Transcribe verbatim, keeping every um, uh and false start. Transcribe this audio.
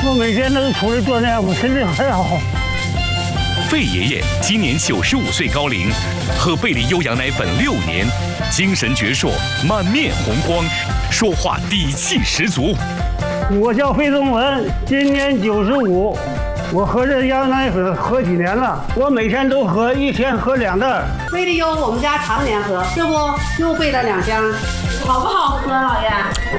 我每天都出来锻炼，我身体很好。 费爷爷今年九十五岁高龄，喝贝利优羊奶粉六年，精神矍铄，满面红光，说话底气十足。 我叫费宗文，今年九十五，我喝这羊奶粉喝几年了，我每天都喝，一天喝两袋。 贝利优我们家常年喝，这不又备了两箱，好不好喝，老爷？